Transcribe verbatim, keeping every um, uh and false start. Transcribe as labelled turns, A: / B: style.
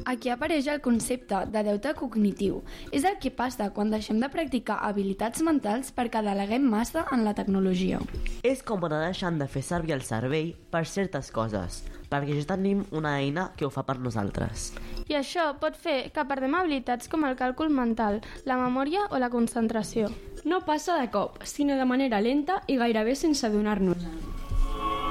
A: Aquí apareix el concepte de deute cognitiu. És el que passa quan deixem de practicar habilitats mentals perquè deleguem massa en la tecnologia.
B: És com anar deixant de fer servir el cervell per certes coses, perquè ja tenim una eina que ho fa per nosaltres.
C: I això pot fer que perdem habilitats com el càlcul mental, la memòria o la concentració.
D: No passa de cop, sinó de manera lenta i gairebé sense adonar-nos-en.